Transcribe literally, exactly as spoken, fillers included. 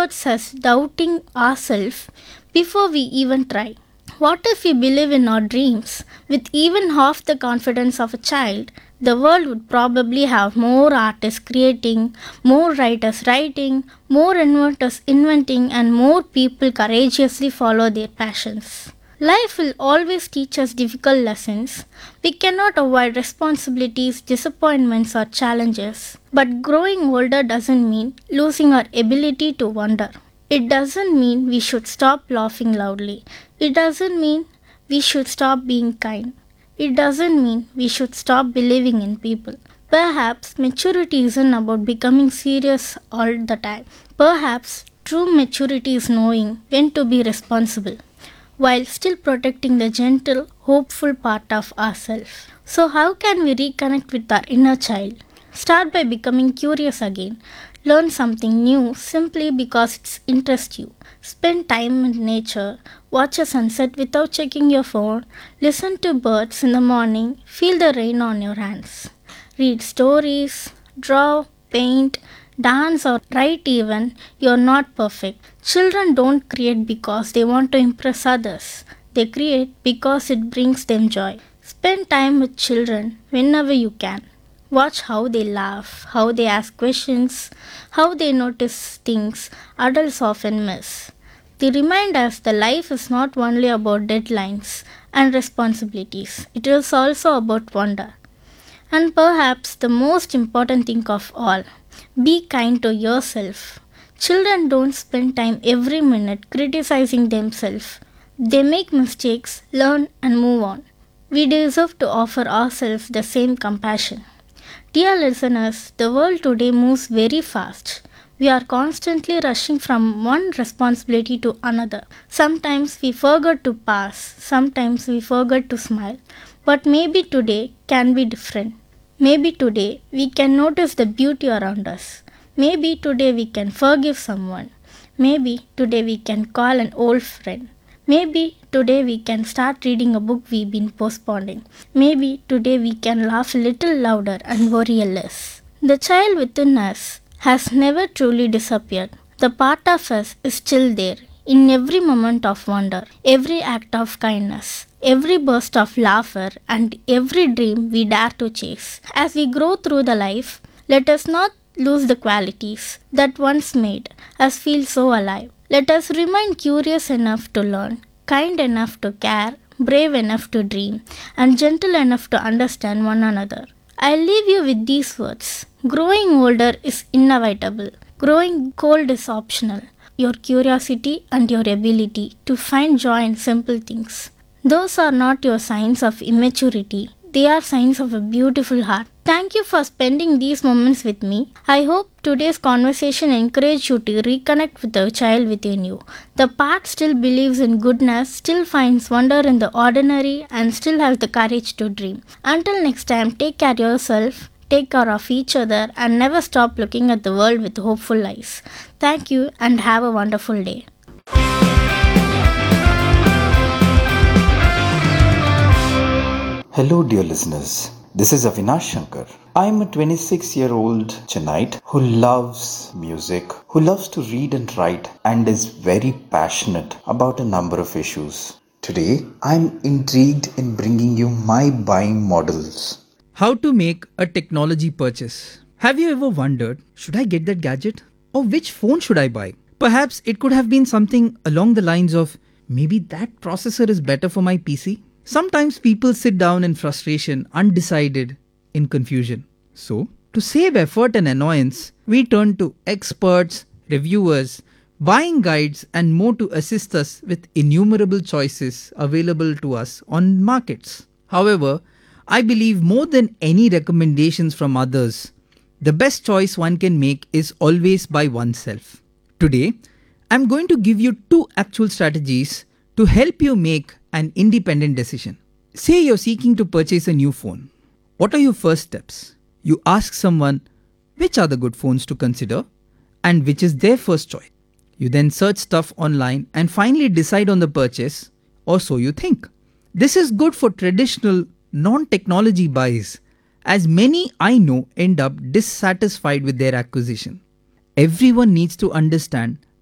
towards us doubting ourselves before we even try. What if we believe in our dreams? With even half the confidence of a child, the world would probably have more artists creating, more writers writing, more inventors inventing, and more people courageously follow their passions. Life will always teach us difficult lessons. We cannot avoid responsibilities, disappointments, or challenges. But growing older doesn't mean losing our ability to wonder. It doesn't mean we should stop laughing loudly. It doesn't mean we should stop being kind. It doesn't mean we should stop believing in people. Perhaps maturity isn't about becoming serious all the time. Perhaps true maturity is knowing when to be responsible while still protecting the gentle, hopeful part of ourselves. So, how can we reconnect with our inner child? Start by becoming curious again. Learn something new simply because it interests you. Spend time in nature. Watch a sunset without checking your phone. Listen to birds in the morning. Feel the rain on your hands. Read stories. Draw. Paint. Dance or write even. You're not perfect. Children don't create because they want to impress others. They create because it brings them joy. Spend time with children whenever you can. Watch how they laugh, how they ask questions, how they notice things adults often miss. They remind us that life is not only about deadlines and responsibilities, it is also about wonder. And perhaps the most important thing of all, be kind to yourself. Children don't spend time every minute criticizing themselves. They make mistakes, learn, and move on. We deserve to offer ourselves the same compassion. Dear listeners, the world today moves very fast. We are constantly rushing from one responsibility to another. Sometimes we forget to pass, sometimes we forget to smile. But maybe today can be different. Maybe today we can notice the beauty around us. Maybe today we can forgive someone. Maybe today we can call an old friend. Maybe today we can start reading a book we've been postponing. Maybe today we can laugh a little louder and worry less. The child within us has never truly disappeared. The part of us is still there in every moment of wonder, every act of kindness, every burst of laughter, and every dream we dare to chase. As we grow through the life, let us not lose the qualities that once made us feel so alive. Let us remain curious enough to learn, kind enough to care, brave enough to dream, and gentle enough to understand one another. I leave you with these words. Growing older is inevitable. Growing cold is optional. Your curiosity and your ability to find joy in simple things. Those are not your signs of immaturity. They are signs of a beautiful heart. Thank you for spending these moments with me. I hope today's conversation encouraged you to reconnect with the child within you. The part still believes in goodness, still finds wonder in the ordinary, and still has the courage to dream. Until next time, take care of yourself, take care of each other, and never stop looking at the world with hopeful eyes. Thank you and have a wonderful day. Hello, dear listeners. This is Avinash Shankar. I am a twenty-six-year-old Chennite who loves music, who loves to read and write, and is very passionate about a number of issues. Today, I am intrigued in bringing you my buying models. How to make a technology purchase. Have you ever wondered, should I get that gadget? Or which phone should I buy? Perhaps it could have been something along the lines of, maybe that processor is better for my P C. Sometimes people sit down in frustration, undecided, in confusion. So, to save effort and annoyance, we turn to experts, reviewers, buying guides, and more to assist us with innumerable choices available to us on markets. However, I believe more than any recommendations from others, the best choice one can make is always by oneself. Today, I'm going to give you two actual strategies to help you make an independent decision. Say you're seeking to purchase a new phone. What are your first steps? You ask someone which are the good phones to consider and which is their first choice. You then search stuff online and finally decide on the purchase, or so you think. This is good for traditional non-technology buys, as many I know end up dissatisfied with their acquisition. Everyone needs to understand